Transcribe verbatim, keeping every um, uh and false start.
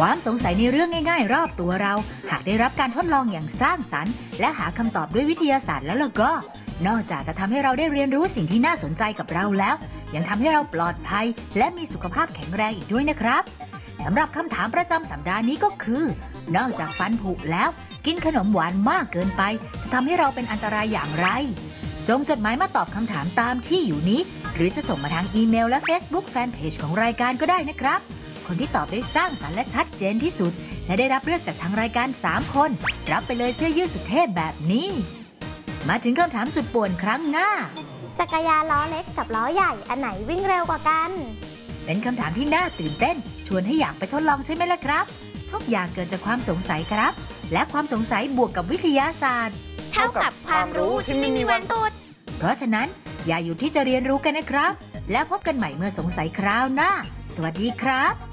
ความสงสัยในเรื่องง่ายๆรอบตัวเราหากได้รับการทดลองอย่างสร้างสรรค์และหาคำตอบด้วยวิทยาศาสตร์แล้วล่ะก็นอกจากจะทำให้เราได้เรียนรู้สิ่งที่น่าสนใจกับเราแล้วยังทำให้เราปลอดภัยและมีสุขภาพแข็งแรงอีกด้วยนะครับสำหรับคำถามประจำสัปดาห์นี้ก็คือนอกจากฟันผุแล้วกินขนมหวานมากเกินไปจะทำให้เราเป็นอันตรายอย่างไรส่งจดหมายมาตอบคำถามตามที่อยู่นี้หรือจะส่งมาทางอีเมลและ Facebook Fanpage ของรายการก็ได้นะครับคนที่ตอบได้สร้างสรรค์และชัดเจนที่สุดและได้รับเลือกจากทางรายการสามคนรับไปเลยเสื้อยืดสุดเท่แบบนี้มาถึงคำถามสุดป่วนครั้งหน้าจักรยานล้อเล็กกับล้อใหญ่อันไหนวิ่งเร็วกว่ากันเป็นคำถามที่น่าตื่นเต้นชวนให้อยากไปทดลองใช่ไหมล่ะครับทุกอย่างเกิดจากความสงสัยครับและความสงสัยบวกกับวิทยาศาสตร์เท่ากับความรู้ที่ไม่มีวันสุดเพราะฉะนั้นอย่าหยุดที่จะเรียนรู้กันนะครับแล้วพบกันใหม่เมื่อสงสัยคราวหน้าสวัสดีครับ